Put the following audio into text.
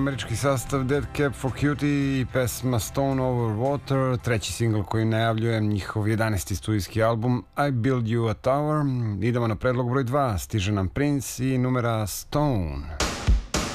američki sastav Dead Cab for Cutie i pesma Stone Over Water, treći singl koji najavljuje njihov 11. studijski album I Build You a Tower. Idemo na predlog broj 2, stiže nam Prince i numera Stone.